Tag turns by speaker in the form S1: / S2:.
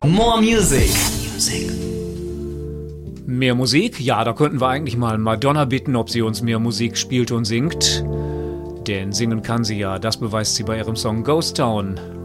S1: More Music.
S2: Mehr Musik? Ja, da könnten wir eigentlich mal Madonna bitten, ob sie uns mehr Musik spielt und singt. Denn singen kann sie ja, das beweist sie bei ihrem Song Ghost Town.